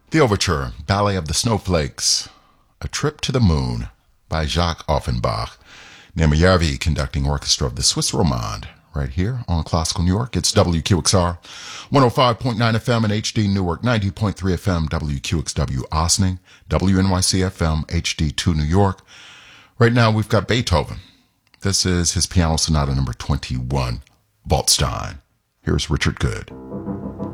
The Overture, Ballet of the Snowflakes, A Trip to the Moon by Jacques Offenbach. Nemajärvi conducting orchestra of the Swiss Romande. Right here on Classical New York, it's WQXR, 105.9 FM in HD Newark, 90.3 FM WQXW Ossining, WNYC FM HD2 New York. Right now we've got Beethoven. This is his Piano Sonata number 21, Waldstein. Here's Richard Good.